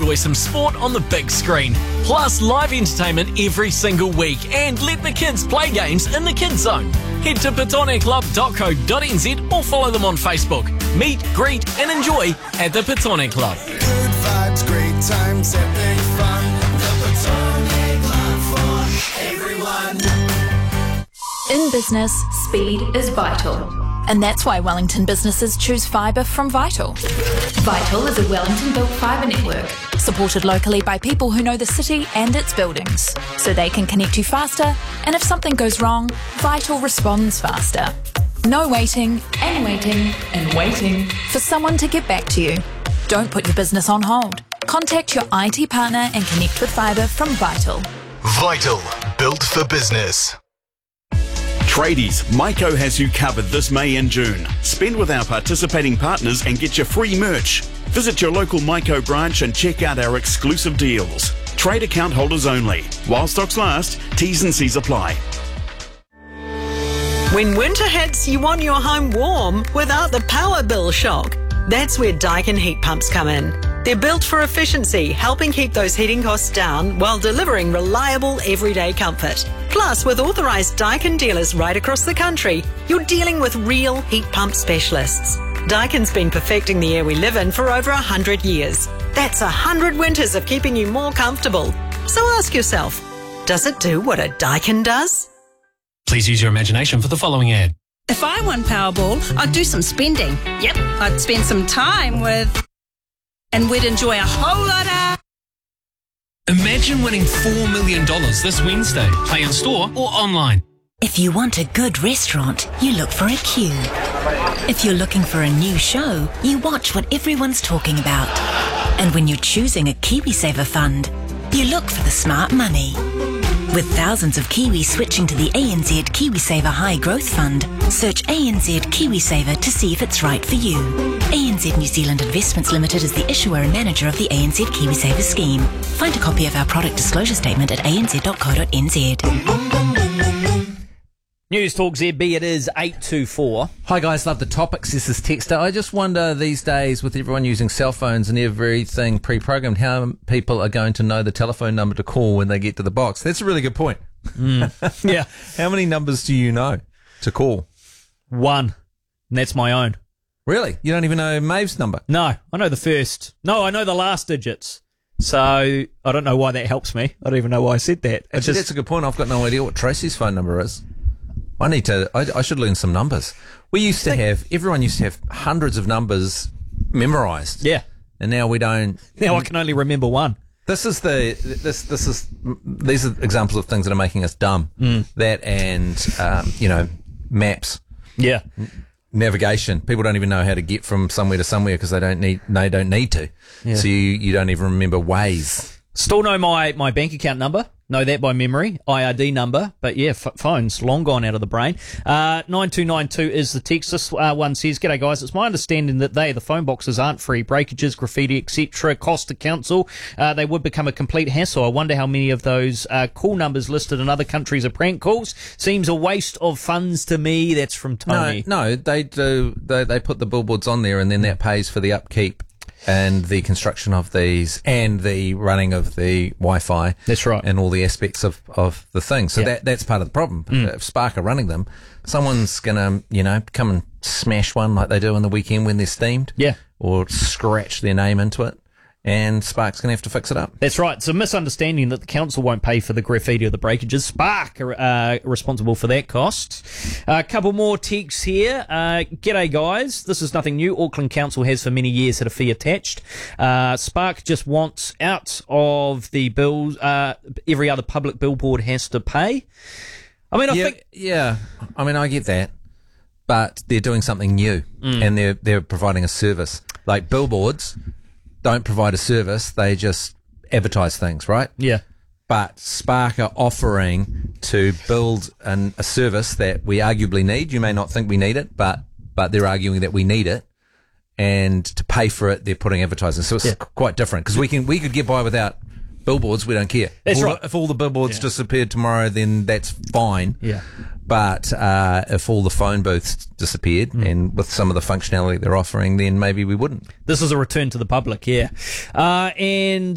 enjoy some sport on the big screen. Plus live entertainment every single week, and let the kids play games in the Kids Zone. Head to petoniclub.co.nz or follow them on Facebook. Meet, greet and enjoy at the Petone Club. Good vibes, great times, epic fun. The Petone Club for everyone. In business, speed is vital. And that's why Wellington businesses choose fibre from Vital. Vital is a Wellington-built fibre network, supported locally by people who know the city and its buildings, so they can connect you faster, and if something goes wrong, Vital responds faster. No waiting and waiting and waiting for someone to get back to you. Don't put your business on hold. Contact your IT partner and connect with fibre from Vital. Vital, built for business. Tradies, Myco has you covered this May and June. Spend with our participating partners and get your free merch. Visit your local Myco branch and check out our exclusive deals. Trade account holders only. While stocks last, T's and C's apply. When winter hits, you want your home warm without the power bill shock. That's where Daikin heat pumps come in. They're built for efficiency, helping keep those heating costs down while delivering reliable everyday comfort. Plus, with authorised Daikin dealers right across the country, you're dealing with real heat pump specialists. Daikin's been perfecting the air we live in for over 100 years. That's 100 winters of keeping you more comfortable. So ask yourself, does it do what a Daikin does? Please use your imagination for the following ad. If I won Powerball, I'd do some spending. Yep, I'd spend some time with... and we'd enjoy a whole lot of... Imagine winning $4 million this Wednesday. Play in store or online. If you want a good restaurant, you look for a queue. If you're looking for a new show, you watch what everyone's talking about. And when you're choosing a KiwiSaver fund, you look for the smart money. With thousands of Kiwis switching to the ANZ KiwiSaver High Growth Fund, search ANZ KiwiSaver to see if it's right for you. ANZ New Zealand Investments Limited is the issuer and manager of the ANZ KiwiSaver scheme. Find a copy of our product disclosure statement at anz.co.nz. News Talk ZB, it is 8:24. Hi guys, love the topics. This is Texter. I just wonder these days, with everyone using cell phones and everything pre-programmed, how people are going to know the telephone number to call when they get to the box. That's a really good point. Yeah. How many numbers do you know to call? One. And that's my own. Really? You don't even know Maeve's number? No, I know the first. No, I know the last digits. So I don't know why that helps me. I don't even know why I said that. Actually, that's a good point. I've got no idea what Tracy's phone number is. I should learn some numbers. Everyone used to have hundreds of numbers memorized. Yeah. And now we don't. Now I can only remember one. These are examples of things that are making us dumb. That and, maps. Yeah. Navigation. People don't even know how to get from somewhere to somewhere because they don't need to. Yeah. So you don't even remember Waze. Still know my bank account number. Know that by memory. IRD number. But yeah, phone's long gone out of the brain. 9292 is the text. This one says, "G'day guys, it's my understanding that the phone boxes aren't free. Breakages, graffiti, etc. cost to council. They would become a complete hassle. I wonder how many of those call numbers listed in other countries are prank calls. Seems a waste of funds to me." That's from Tony. No, they do. They put the billboards on there and then that pays for the upkeep and the construction of these and the running of the Wi-Fi. That's right. And all the aspects of the thing. So that's part of the problem. If Spark are running them, someone's going to, come and smash one like they do on the weekend when they're steamed. Yeah. Or scratch their name into it. And Spark's going to have to fix it up. That's right. It's a misunderstanding that the council won't pay for the graffiti or the breakages. Spark are responsible for that cost. A couple more texts here. G'day, guys. This is nothing new. Auckland Council has for many years had a fee attached. Spark just wants out of the bills. Every other public billboard has to pay. I mean, I get that. But they're doing something new and they're providing a service. Like billboards don't provide a service, they just advertise things, right? Yeah. But Spark are offering to build a service that we arguably need. You may not think we need it, but they're arguing that we need it. And to pay for it, they're putting advertising. So it's quite different because we could get by without billboards. We don't care. That's right. If all the billboards disappeared tomorrow, then that's fine. Yeah. But if all the phone booths disappeared and with some of the functionality they're offering, then maybe we wouldn't. This is a return to the public, yeah. And